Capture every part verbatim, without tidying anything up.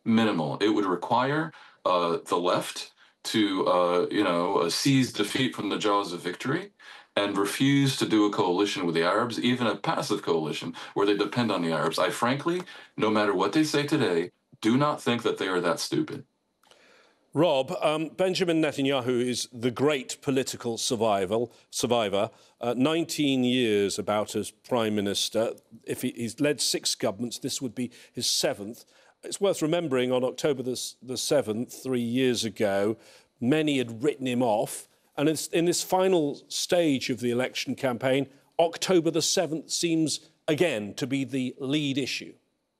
minimal. It would require uh, the left to, uh, you know, uh, seize defeat from the jaws of victory and refuse to do a coalition with the Arabs, even a passive coalition where they depend on the Arabs. I frankly, no matter what they say today, do not think that they are that stupid. Rob, um, Benjamin Netanyahu is the great political survival, survivor. Uh, nineteen years about as prime minister. If he, he's led six governments, this would be his seventh. It's worth remembering on October the, the seventh, three years ago, many had written him off. And it's, in this final stage of the election campaign, October the seventh seems again to be the lead issue.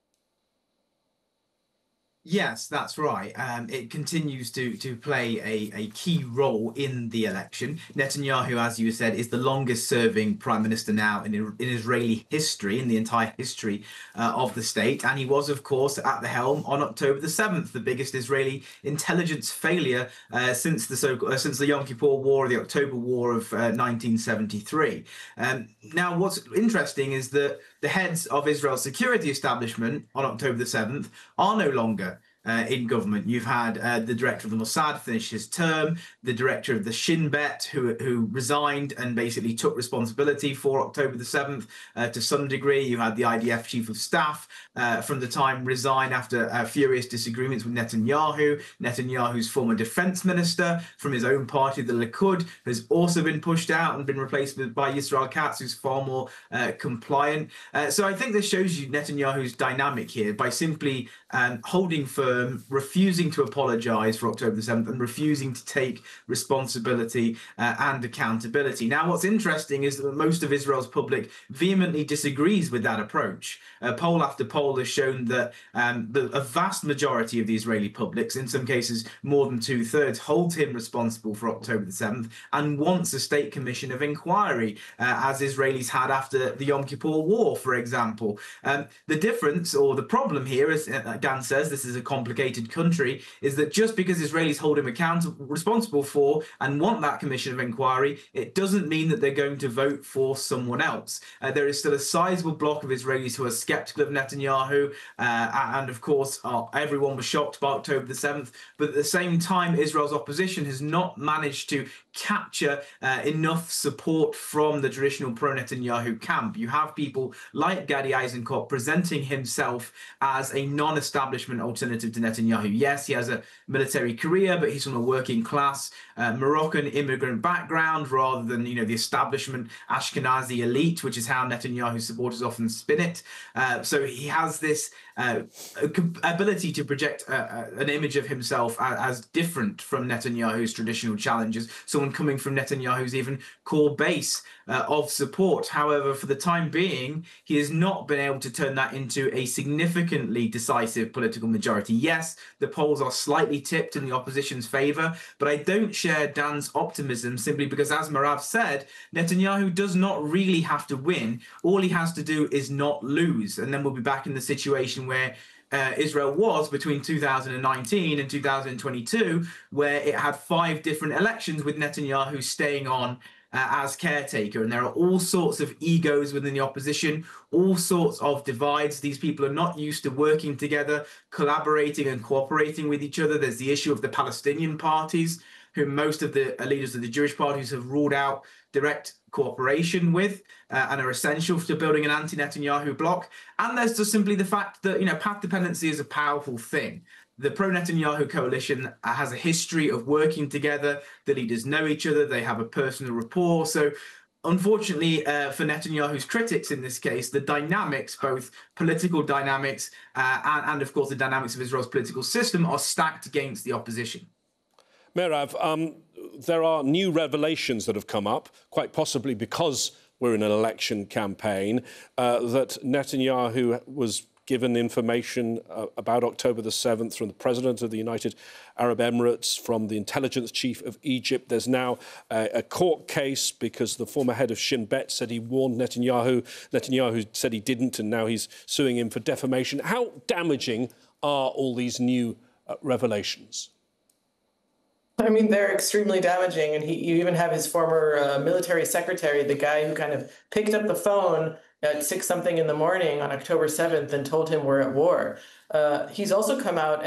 Yes, that's right. Um, it continues to to play a, a key role in the election. Netanyahu, as you said, is the longest-serving prime minister now in, in Israeli history, in the entire history uh, of the state. And he was, of course, at the helm on October the seventh, the biggest Israeli intelligence failure uh, since the so uh, since the Yom Kippur War, the October War of uh, nineteen seventy-three. Um, now, what's interesting is that the heads of Israel's security establishment on October the seventh are no longer Uh, in government. You've had uh, the director of the Mossad finish his term, the director of the Shin Bet, who who resigned and basically took responsibility for October the seventh uh, to some degree. You had the I D F chief of staff uh, from the time resign after uh, furious disagreements with Netanyahu. Netanyahu's former defense minister from his own party, the Likud, has also been pushed out and been replaced by Yisrael Katz, who's far more uh, compliant. Uh, so I think this shows you Netanyahu's dynamic here by simply um, holding firm, refusing to apologise for October the seventh and refusing to take responsibility uh, and accountability. Now, what's interesting is that most of Israel's public vehemently disagrees with that approach. Uh, poll after poll has shown that um, the, a vast majority of the Israeli publics, in some cases more than two-thirds, hold him responsible for October the seventh and wants a state commission of inquiry, uh, as Israelis had after the Yom Kippur War, for example. Um, the difference, or the problem here, as Dan says, this is a complicated country, is that just because Israelis hold him accountable, responsible for and want that commission of inquiry, it doesn't mean that they're going to vote for someone else. Uh, there is still a sizable block of Israelis who are sceptical of Netanyahu, uh, and of course, uh, everyone was shocked by October the seventh. But at the same time, Israel's opposition has not managed to capture uh, enough support from the traditional pro-Netanyahu camp. You have people like Gadi Eisenkot presenting himself as a non-establishment alternative to Netanyahu. Yes, he has a military career, but he's from a working class uh, Moroccan immigrant background rather than, you know, the establishment Ashkenazi elite, which is how Netanyahu supporters often spin it. Uh, so he has this uh, ability to project uh, an image of himself as, as different from Netanyahu's traditional challengers, someone coming from Netanyahu's even core base uh, of support. However, for the time being, he has not been able to turn that into a significantly decisive political majority. Yes, the polls are slightly tipped in the opposition's favour, but I don't share Dan's optimism simply because, as Merav said, Netanyahu does not really have to win. All he has to do is not lose, and then we'll be back in the situation where Uh, Israel was between two thousand nineteen and two thousand twenty-two, where it had five different elections with Netanyahu staying on uh, as caretaker. And there are all sorts of egos within the opposition, all sorts of divides. These people are not used to working together, collaborating and cooperating with each other. There's the issue of the Palestinian parties, who most of the leaders of the Jewish parties have ruled out direct cooperation with uh, and are essential to building an anti-Netanyahu bloc. And there's just simply the fact that, you know, path dependency is a powerful thing. The pro-Netanyahu coalition has a history of working together. The leaders know each other. They have a personal rapport. So unfortunately, uh, for Netanyahu's critics in this case, the dynamics, both political dynamics uh, and, and, of course, the dynamics of Israel's political system are stacked against the opposition. Merav, um, there are new revelations that have come up, quite possibly because we're in an election campaign, uh, that Netanyahu was given information uh, about October the seventh from the President of the United Arab Emirates, from the intelligence chief of Egypt. There's now uh, a court case because the former head of Shin Bet said he warned Netanyahu. Netanyahu said he didn't, and now he's suing him for defamation. How damaging are all these new uh, revelations? I mean, they're extremely damaging. And he, you even have his former uh, military secretary, the guy who kind of picked up the phone at six something in the morning on October seventh and told him we're at war. Uh, he's also come out